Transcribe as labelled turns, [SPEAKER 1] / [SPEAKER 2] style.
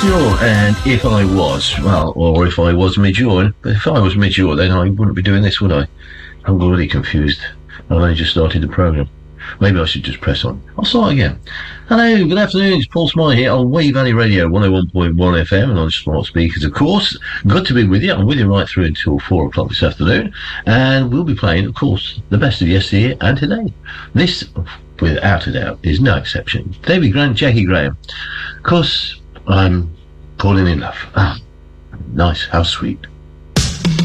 [SPEAKER 1] Meteor, and if I was, well, or if I was Meteor, but if I was Meteor, then I wouldn't be doing this, would I? I'm already confused. I've only just started the programme. Maybe I should just press on. I'll start again. Hello, good afternoon, it's Paul Smiley here on Wave Valley Radio 101.1 FM and on smart speakers, of course. Good to be with you. I'm with you right through until 4 o'clock this afternoon, and we'll be playing, of course, the best of yesterday and today. This, without a doubt, is no exception. David Grant, Jackie Graham. Of course, I'm falling in love. Ah, nice, how sweet.